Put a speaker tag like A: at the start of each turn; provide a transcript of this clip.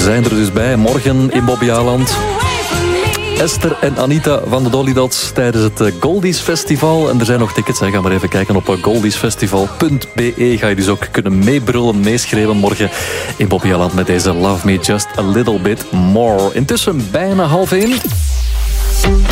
A: zijn er dus bij. Morgen in Bobbejaanland. Esther en Anita van de Dolly Dots tijdens het Goldies Festival. En er zijn nog tickets, ga maar even kijken op goldiesfestival.be. Ga je dus ook kunnen meebrullen, meeschreeuwen morgen in Bobbejaanland met deze Love Me Just a Little Bit More. Intussen bijna 12:30.